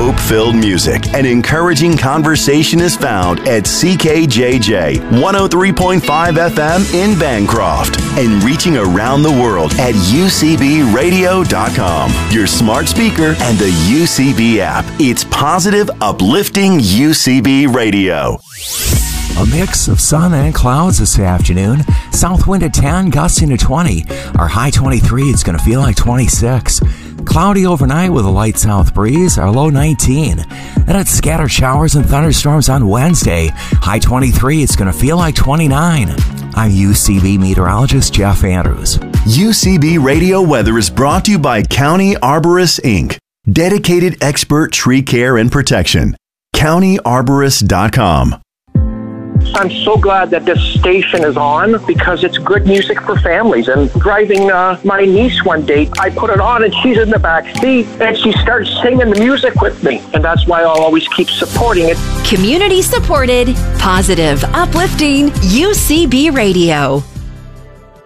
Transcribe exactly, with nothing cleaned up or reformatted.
hope-filled music and encouraging conversation is found at C K J J one oh three point five F M in Bancroft and reaching around the world at U C B radio dot com, your smart speaker, and the U C B app. It's positive, uplifting U C B radio. A mix of sun and clouds this afternoon. South wind at ten, gusting to twenty. Our high twenty-three, it's going to feel like twenty-six. Cloudy overnight with a light south breeze, our low nineteen. Then it's scattered showers and thunderstorms on Wednesday. High twenty-three, it's going to feel like twenty-nine. I'm U C B meteorologist Jeff Andrews. U C B Radio Weather is brought to you by County Arborists, Incorporated. Dedicated expert tree care and protection. county arborist dot com. I'm so glad that this station is on because it's good music for families. And driving uh, my niece one day, I put it on and she's in the back seat and she starts singing the music with me. And that's why I'll always keep supporting it. Community supported, positive, uplifting U C B Radio.